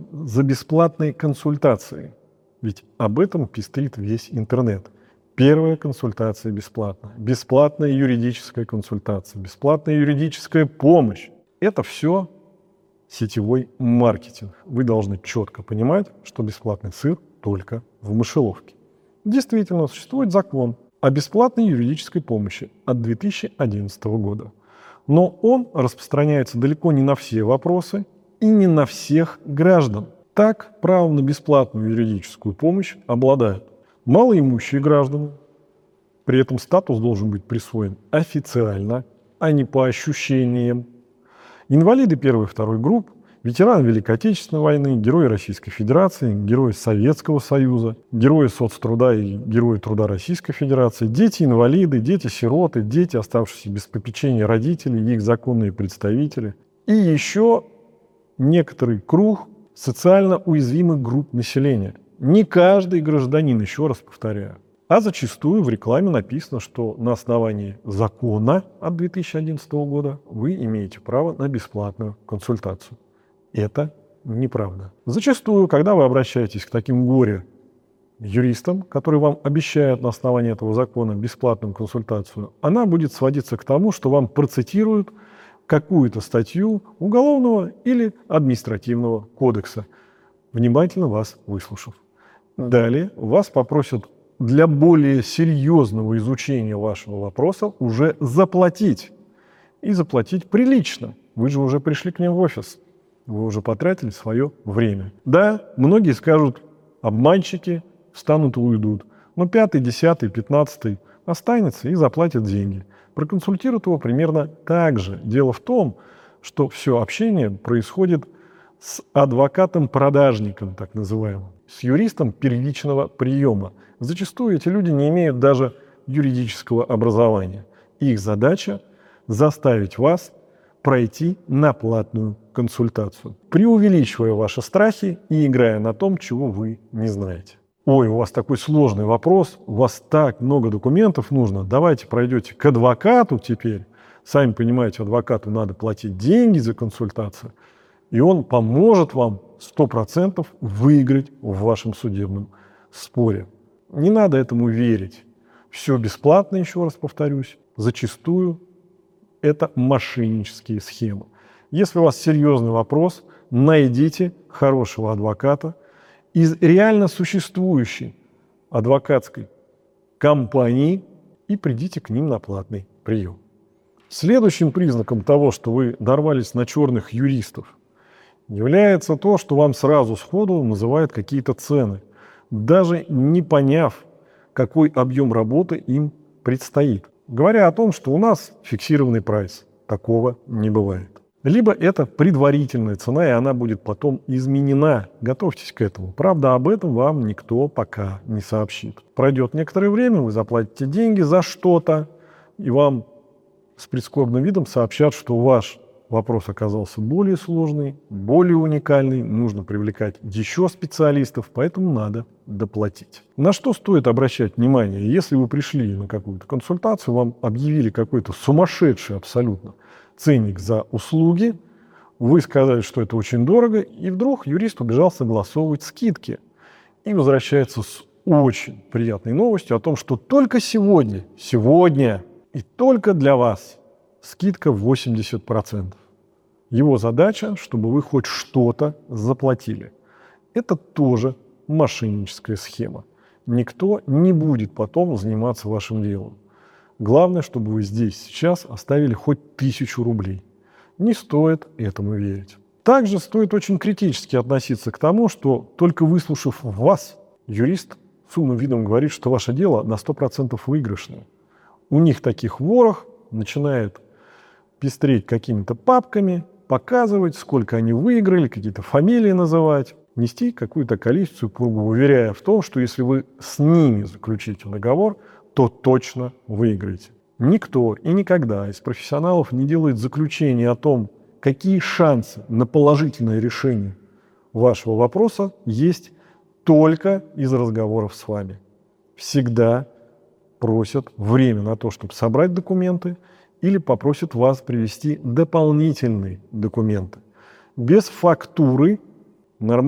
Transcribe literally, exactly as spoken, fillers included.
за бесплатные консультации. Ведь об этом пестрит весь интернет. Первая консультация бесплатная, бесплатная юридическая консультация, бесплатная юридическая помощь. Это все сетевой маркетинг. Вы должны четко понимать, что бесплатный сыр только в мышеловке. Действительно, существует закон о бесплатной юридической помощи от две тысячи одиннадцатого года. Но он распространяется далеко не на все вопросы и не на всех граждан. Так, правом на бесплатную юридическую помощь обладают малоимущие граждане. При этом статус должен быть присвоен официально, а не по ощущениям. Инвалиды первой и второй групп, ветераны Великой Отечественной войны, герои Российской Федерации, герои Советского Союза, герои соцтруда и герои труда Российской Федерации, дети-инвалиды, дети-сироты, дети, оставшиеся без попечения родителей и их законные представители. И еще некоторый круг социально уязвимых групп населения. Не каждый гражданин, еще раз повторяю. А зачастую в рекламе написано, что на основании закона от две тысячи одиннадцатого года вы имеете право на бесплатную консультацию. Это неправда. Зачастую, когда вы обращаетесь к таким горе-юристам, которые вам обещают на основании этого закона бесплатную консультацию, она будет сводиться к тому, что вам процитируют какую-то статью Уголовного или Административного кодекса, внимательно вас выслушав. Далее вас попросят для более серьезного изучения вашего вопроса уже заплатить. И заплатить прилично. Вы же уже пришли к ним в офис. Вы уже потратили свое время. Да, многие скажут, обманщики встанут и уйдут. Но пятый, десятый, пятнадцатый останется и заплатит деньги. Проконсультируют его примерно так же. Дело в том, что все общение происходит с адвокатом-продажником, так называемым, с юристом первичного приема. Зачастую эти люди не имеют даже юридического образования. Их задача – заставить вас пройти на платную консультацию, преувеличивая ваши страхи и играя на том, чего вы не знаете. Ой, у вас такой сложный вопрос, у вас так много документов нужно, давайте пройдете к адвокату теперь. Сами понимаете, адвокату надо платить деньги за консультацию, и он поможет вам сто процентов выиграть в вашем судебном споре. Не надо этому верить. Все бесплатно, еще раз повторюсь. Зачастую это мошеннические схемы. Если у вас серьезный вопрос, найдите хорошего адвоката из реально существующей адвокатской компании и придите к ним на платный прием. Следующим признаком того, что вы дорвались на черных юристов, является то, что вам сразу сходу называют какие-то цены, даже не поняв, какой объем работы им предстоит. Говоря о том, что у нас фиксированный прайс. Такого не бывает. Либо это предварительная цена, и она будет потом изменена. Готовьтесь к этому. Правда, об этом вам никто пока не сообщит. Пройдет некоторое время, вы заплатите деньги за что-то, и вам с прискорбным видом сообщат, что ваш вопрос оказался более сложный, более уникальный, нужно привлекать еще специалистов, поэтому надо доплатить. На что стоит обращать внимание, если вы пришли на какую-то консультацию, вам объявили какой-то сумасшедший абсолютно ценник за услуги, вы сказали, что это очень дорого, и вдруг юрист убежал согласовывать скидки и возвращается с очень приятной новостью о том, что только сегодня, сегодня и только для вас скидка восемьдесят процентов. Его задача, чтобы вы хоть что-то заплатили. Это тоже мошенническая схема. Никто не будет потом заниматься вашим делом. Главное, чтобы вы здесь сейчас оставили хоть тысячу рублей. Не стоит этому верить. Также стоит очень критически относиться к тому, что только выслушав вас, юрист с умным видом говорит, что ваше дело на сто процентов выигрышное. У них таких ворох, начинает пестреть какими-то папками, показывать, сколько они выиграли, какие-то фамилии называть, нести какую-то количественную пургу, уверяя в том, что если вы с ними заключите договор, то точно выиграете. Никто и никогда из профессионалов не делает заключение о том, какие шансы на положительное решение вашего вопроса есть только из разговоров с вами. Всегда просят время на то, чтобы собрать документы, или попросят вас привести дополнительные документы. Без фактуры нормально